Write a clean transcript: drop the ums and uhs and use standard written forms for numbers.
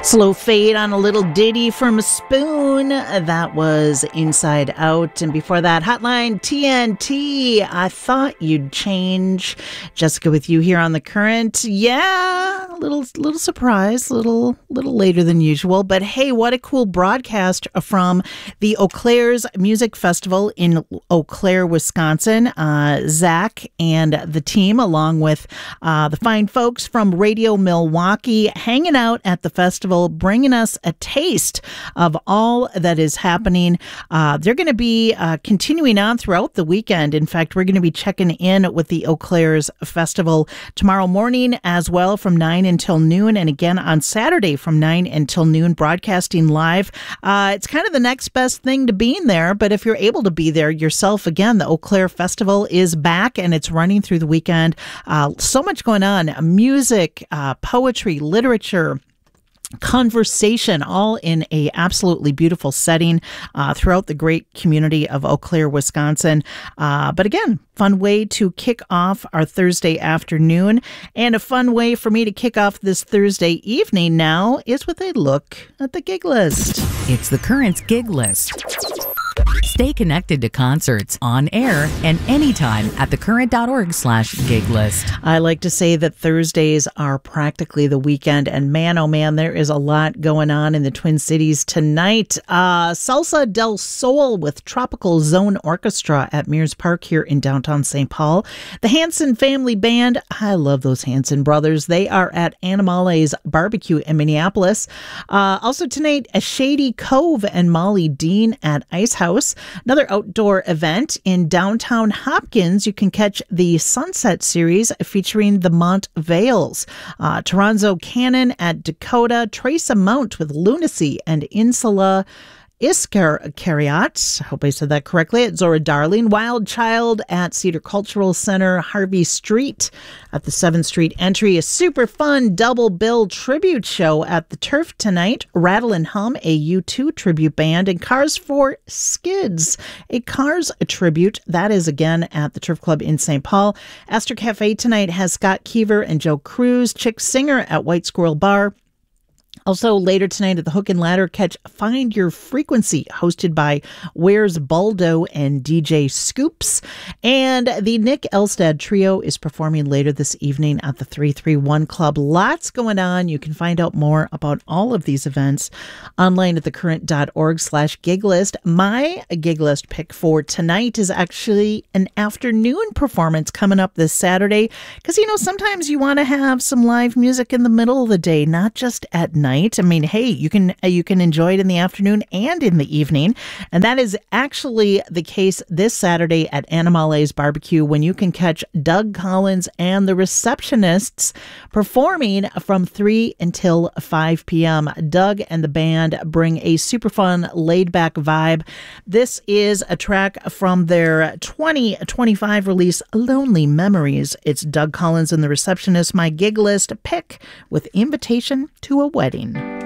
Slow fade on a little ditty from a spoon. That was Inside Out. And before that, Hotline TNT. I thought you'd change. Jessica with you here on The Current. Yeah, a little surprise, little later than usual. But hey, what a cool broadcast from the Eau Claire's Music Festival in Eau Claire, Wisconsin. Zach and the team, along with the fine folks from Radio Milwaukee, hanging out at the festival, bringing us a taste of all that is happening. They're going to be continuing on throughout the weekend. In fact, we're going to be checking in with the Eau Claire's Festival tomorrow morning as well from 9 until noon, and again on Saturday from 9 until noon, broadcasting live. It's kind of the next best thing to being there, but if you're able to be there yourself, again, the Eau Claire Festival is back and it's running through the weekend. So much going on. Music, poetry, literature, conversation, all in a absolutely beautiful setting throughout the great community of Eau Claire, Wisconsin. But again, fun way to kick off our Thursday afternoon, and a fun way for me to kick off this Thursday evening now is with a look at the gig list. It's The Current's gig list. Stay connected to concerts on air and anytime at thecurrent.org/gig list. I like to say that Thursdays are practically the weekend, and man, oh man, there is a lot going on in the Twin Cities tonight. Salsa del Sol with Tropical Zone Orchestra at Mears Park here in downtown St. Paul. The Hanson Family Band, I love those Hanson brothers. They are at Animale's Barbecue in Minneapolis. Also tonight, a Shady Cove and Molly Dean at Ice House. Another outdoor event in downtown Hopkins. You can catch the Sunset Series featuring the Mont Vales. Toronzo Cannon at Dakota. Trace Amount with Lunacy and Insula Iscariot, I hope I said that correctly, at Zora Darling. Wild Child at Cedar Cultural Center. Harvey Street at the 7th Street entry. A super fun double bill tribute show at the Turf tonight. Rattle and Hum, a U2 tribute band. And Cars for Skids, a Cars tribute. That is again at the Turf Club in St. Paul. Astor Cafe tonight has Scott Keever and Joe Cruz. Chick Singer at White Squirrel Bar. Also later tonight at the Hook and Ladder, catch Find Your Frequency, hosted by Where's Baldo and DJ Scoops. And the Nick Elstad Trio is performing later this evening at the 331 Club. Lots going on. You can find out more about all of these events online at thecurrent.org/gig list. My gig list pick for tonight is actually an afternoon performance coming up this Saturday. Because, sometimes you want to have some live music in the middle of the day, not just at night. I mean, hey, you can enjoy it in the afternoon and in the evening. And that is actually the case this Saturday at Animale's Barbecue, when you can catch Doug Collins and the Receptionists performing from 3 until 5 p.m. Doug and the band bring a super fun, laid-back vibe. This is a track from their 2025 release, Lonely Memories. It's Doug Collins and the Receptionists, my gig list pick with Invitation to a Wedding.